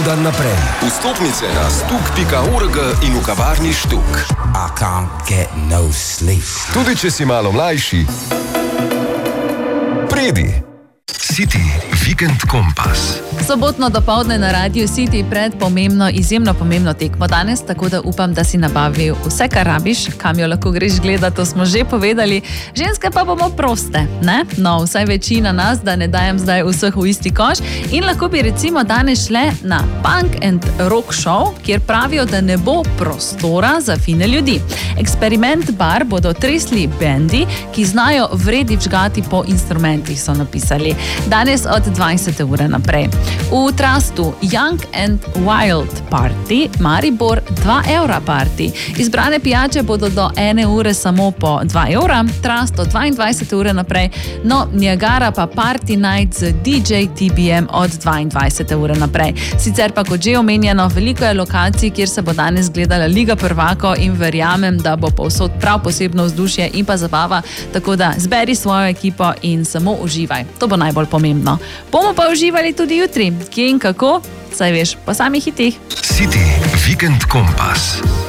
dan naprej. Vstopnice na stuk.org in v kavarni Štuk. I can't get no sleep. Tudi če si malo mlajši, predi. City Weekend Kompas. Sobotno dopoldne na Radiu City pred izjemno pomembno tekmo danes, tako da upam, da si nabavil vse, kar rabiš, kam jo lahko greš gledati, to smo že povedali. Ženske pa bomo proste, ne? No, vsaj večina nas, da ne dajem zdaj vseh v isti koš. In lahko bi recimo danes šle na punk and rock show, kjer pravijo, da ne bo prostora za fine ljudi. Eksperiment bar bodo tresli bendi, ki znajo vredi vžgati po instrumentih, so napisali. Danes od 20. ure naprej. V Trustu Young and Wild Party, Maribor 2 evra party. Izbrane pijače bodo do 1 ure samo po 2 evra, Trust od 22. ure naprej, no Niagara pa Party Night z DJ TBM od 22. ure naprej. Sicer pa, kot že omenjeno, veliko je lokacij, kjer se bo danes gledala Liga prvakov in verjamem, da bo povsod prav posebno vzdušje in pa zabava, tako da zberi svojo ekipo in samo uživaj. To bo najbolj pomembno. Bomo pa uživali tudi jutri. Kje in kako? Saj veš, po samih hitih. City Weekend Kompas.